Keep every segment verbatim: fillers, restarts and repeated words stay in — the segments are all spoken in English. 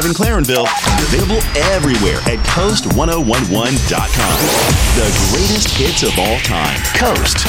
in Clarenville and available everywhere at coast ten eleven dot com. The greatest hits of all time. Coast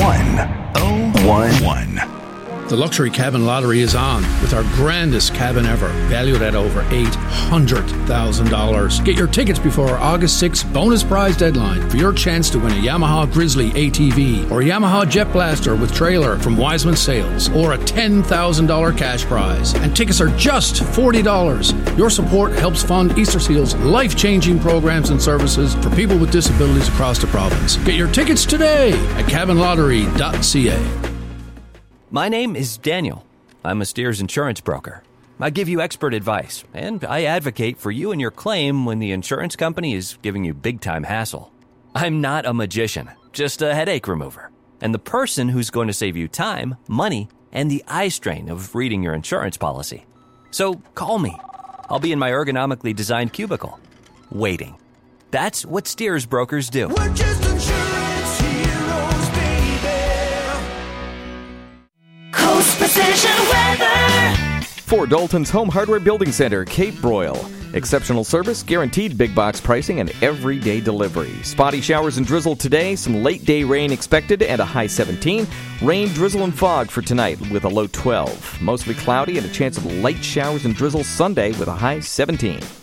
ten eleven. The Luxury Cabin Lottery is on with our grandest cabin ever, valued at over eight hundred thousand dollars. Get your tickets before our August sixth bonus prize deadline for your chance to win a Yamaha Grizzly A T V or a Yamaha Jet Blaster with trailer from Wiseman Sales or a ten thousand dollars cash prize. And tickets are just forty dollars. Your support helps fund Easter Seal's life-changing programs and services for people with disabilities across the province. Get your tickets today at cabin lottery dot c a. My name is Daniel. I'm a Steers insurance broker. I give you expert advice, and I advocate for you and your claim when the insurance company is giving you big-time hassle. I'm not a magician, just a headache remover, and the person who's going to save you time, money, and the eye strain of reading your insurance policy. So call me. I'll be in my ergonomically designed cubicle, waiting. That's what Steers brokers do. We're just insurance heroes, baby. Coast Precision Weather. For Dalton's Home Hardware Building Center, Cape Broyle. Exceptional service, guaranteed big box pricing, and everyday delivery. Spotty showers and drizzle today, some late day rain expected, and a high seventeen. Rain, drizzle, and fog for tonight with a low twelve. Mostly cloudy and a chance of light showers and drizzle Sunday with a high seventeen.